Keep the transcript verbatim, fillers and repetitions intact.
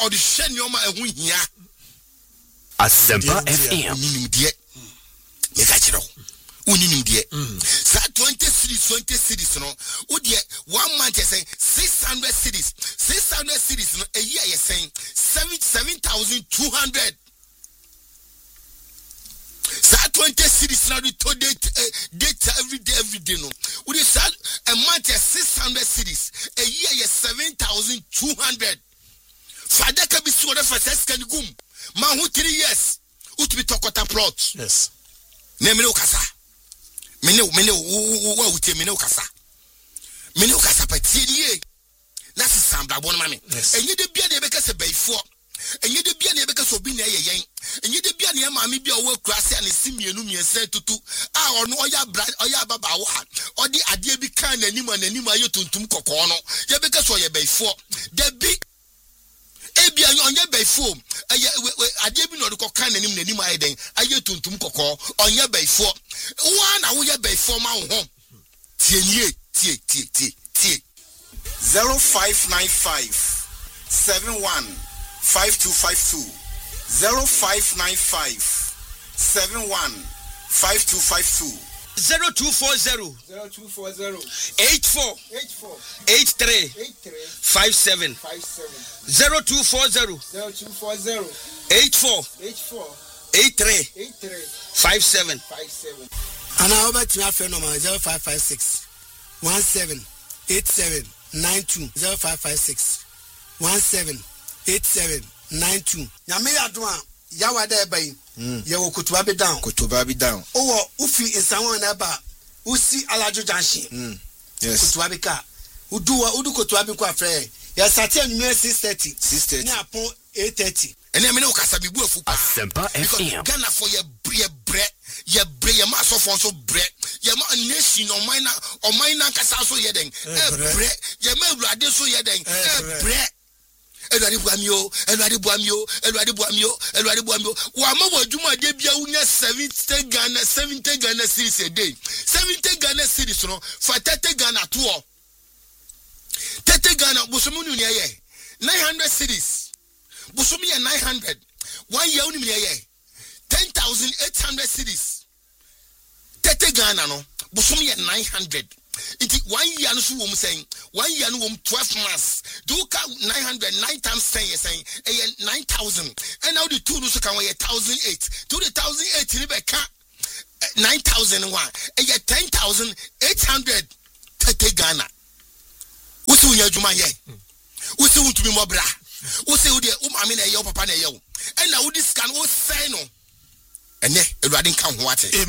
or the shen yoma e hu hia Asempa F M unim de me ka kire unim de sa twenty cities twenty cities no wo de one month say six hundred cities six hundred cities no a year you saying seven thousand two hundred. Sa twenty cities now to date uh, data every day every day no we dey start a month is six hundred cities a year is seven thousand two hundred. Father can be so for first can gum man who three years who to be tokota plot yes ne me no kasa me ne me ne wo wo tie me ne kasa me ne kasa patie die na sisam da bon ma me enye de bia de be kasa baifo enye de bia ne be kasa obi na yeyen enye de bia ne ma me bia wo kurase ane simienu miense tutu a ono oya bra oya baba wo a odi ade bi kan nanim nanim ayo tuntum kokko no ye be kasa oye baifo de bi ebi onye baifo eye ade bi no de kokkan nanim nanim ayo den ayo tuntum kokko onye baifo wa na wo ye baifo ma wo ho tie nie tie tie tie tie zero five nine five seven one five two five two zero five nine five seven one five two five two zero two four zero zero two four zero eight four eight four eight three eight three five seven five seven zero two four zero zero two four zero eight four eight four eight three eight three five seven five seven. And I over to my friend number zero five five six one seven eight seven nine two zero five five six one seven eight seven nine two. Nyame adwa yawa da bai ye wo kutuba be down kutuba be down owo ufi insanwo na ba usi alajo junction mm yes kutuba be ka udu udu kutuba be kwa frɛ ya sati anwumere six thirty six thirty ni apon eight thirty ene me ne ukasa bi bu afu pa Asempa F M Ghana for ye ye bre ye bre ye ma so for so bre ye ma nation o mine na o mine na kasa so ye den e bre ye ma awurade so ye den e bre Elwade buamio elwade buamio elwade buamio elwade buamio wa ma wadwuma de bia unya seventy Ghana seventy Ghana cedis a day seventy Ghana cedis no for thirty Ghana to thirty Ghana bosomu nu ne ye nine hundred cedis bosomu ye nine hundred one year unu ne ye ten thousand eight hundred cedis thirty Ghana no bosomu ye nine hundred. It one year no so wom saying one year no wom twelve months do ka nine hundred nine times ten you saying eh nine thousand and now the two no so can we one thousand eight to the one thousand eight ni be ka nine thousand one eh ten thousand eight hundred thirty Ghana wo se unya adwuma ye wo se untumi mobra wo se wo de wo mame na ye wo papa na ye wo and now this can wo say no ene Ewurade nka ho ate.